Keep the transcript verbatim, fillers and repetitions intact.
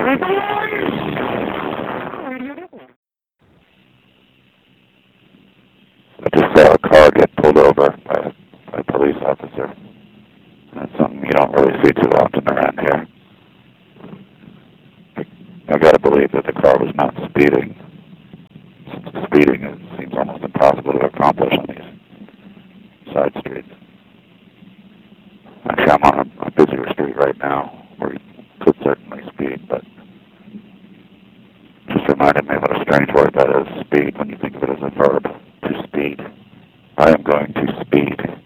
I just saw a car get pulled over by a, a police officer. That's something you don't really see too often around here. I, I gotta believe that the car was not speeding. Since speeding it seems almost impossible to accomplish on these side streets. Actually, I'm on a, a busier street right now where you could certainly speed, but just reminded me what a strange word that is, speed, when you think of it as a verb, to speed. I am going to speed.